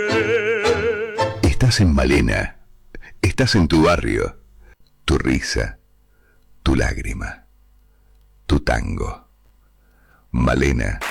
Estás en Malena, estás en tu barrio, tu risa, tu lágrima, tu tango. Malena